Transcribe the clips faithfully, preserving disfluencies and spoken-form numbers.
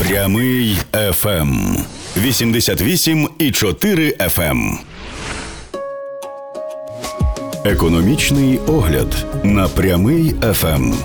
Прямий еф ем. вісімдесят вісім і чотири еф ем. Економічний огляд на Прямий еф ем.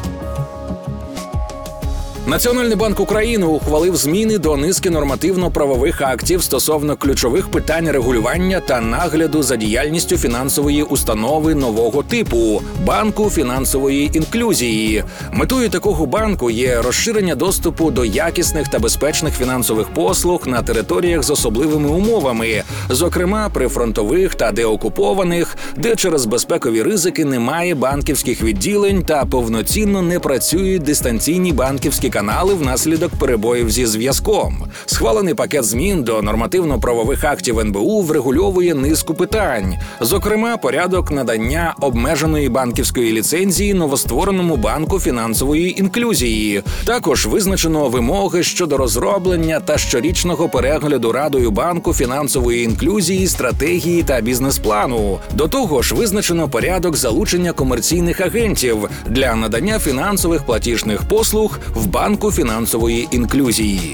Національний банк України ухвалив зміни до низки нормативно-правових актів стосовно ключових питань регулювання та нагляду за діяльністю фінансової установи нового типу – банку фінансової інклюзії. Метою такого банку є розширення доступу до якісних та безпечних фінансових послуг на територіях з особливими умовами, зокрема прифронтових та деокупованих, де через безпекові ризики немає банківських відділень та повноцінно не працюють дистанційні банківські канали внаслідок перебоїв зі зв'язком. Схвалений пакет змін до нормативно-правових актів ен бе у врегульовує низку питань, зокрема порядок надання обмеженої банківської ліцензії новоствореному банку фінансової інклюзії. Також визначено вимоги щодо розроблення та щорічного перегляду Радою банку фінансової інклюзії, стратегії та бізнес-плану. До того ж, визначено порядок залучення комерційних агентів для надання фінансових платіжних послуг в банку фінансової інклюзії.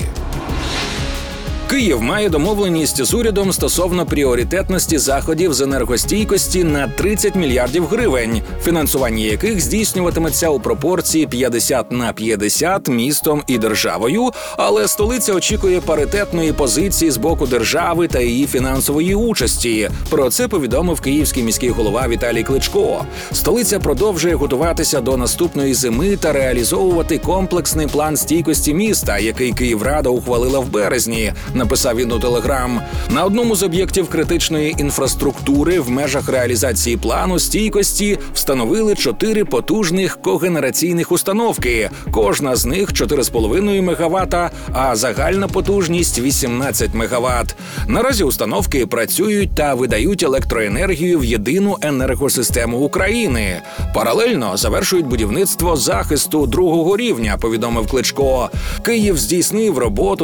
Київ має домовленість з урядом стосовно пріоритетності заходів з енергостійкості на тридцять мільярдів гривень, фінансування яких здійснюватиметься у пропорції п'ятдесят на п'ятдесят містом і державою, але столиця очікує паритетної позиції з боку держави та її фінансової участі. Про це повідомив київський міський голова Віталій Кличко. Столиця продовжує готуватися до наступної зими та реалізовувати комплексний план стійкості міста, який Київрада ухвалила в березні, написав він у Телеграм. На одному з об'єктів критичної інфраструктури в межах реалізації плану стійкості встановили чотири потужних когенераційних установки. Кожна з них чотири з половиною мегаватта, а загальна потужність вісімнадцять мегаватт. Наразі установки працюють та видають електроенергію в єдину енергосистему України. Паралельно завершують будівництво захисту другого рівня, повідомив Кличко. Київ здійснив роботу